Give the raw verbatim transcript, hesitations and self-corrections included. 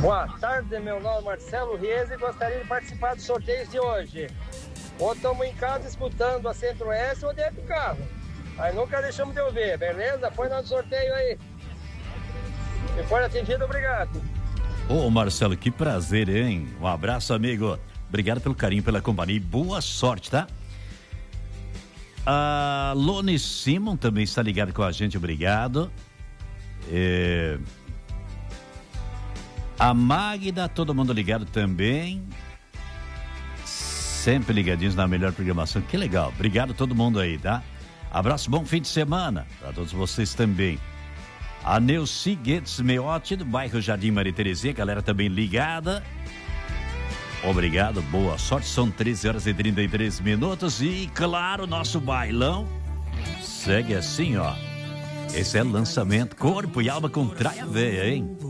Boa tarde, meu nome é Marcelo Ries e gostaria de participar dos sorteios de hoje. Ou estamos em casa escutando a Centro-Oeste ou dentro do carro. Aí nunca deixamos de ouvir, beleza? Põe no sorteio aí. Se for atendido, obrigado. Ô Marcelo, que prazer, hein? Um abraço, amigo. Obrigado pelo carinho, pela companhia e boa sorte, tá? A Lone Simon também está ligado com a gente, obrigado. É... A Magda, todo mundo ligado também. Sempre ligadinhos na melhor programação. Que legal. Obrigado a todo mundo aí, tá? Abraço, bom fim de semana para todos vocês também. A Neuci Guedes Meotti, do bairro Jardim Maria Terezinha, galera também ligada. Obrigado, boa sorte. São treze horas e trinta e três minutos. E, claro, nosso bailão segue assim, ó. Esse é lançamento Corpo e Alma com Traia Veia, hein?